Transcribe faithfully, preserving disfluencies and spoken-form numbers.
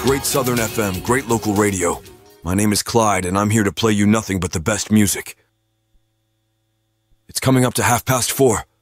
Great Southern F M, great local radio. My name is Clyde, and I'm here to play you nothing but the best music. It's coming up to half past four.